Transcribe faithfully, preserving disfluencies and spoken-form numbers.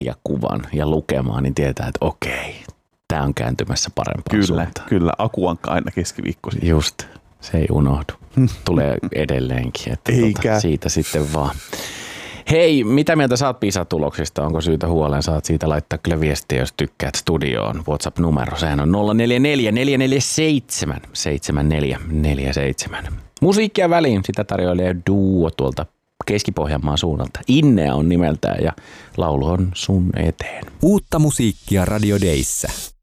ja kuvan ja lukemaan, niin tietää, että okei, tämä on kääntymässä parempaan kyllä, suuntaan. Kyllä, Akuankka aina keskiviikkoisin. Just, se ei unohdu. Tulee edelleenkin, että tuota, siitä sitten vaan. Hei, mitä mieltä saat PISA-tuloksista? Onko syytä huoleen? Saat siitä laittaa kyllä viestiä, jos tykkäät studioon. WhatsApp-numero, sehän on nolla neljä neljä neljä neljä seitsemän seitsemän neljä neljä seitsemän. Musiikkia väliin, sitä tarjoilee duo tuolta Keski-Pohjanmaan suunnalta. Innea on nimeltään ja laulu on sun eteen. Uutta musiikkia Radio Dayssä.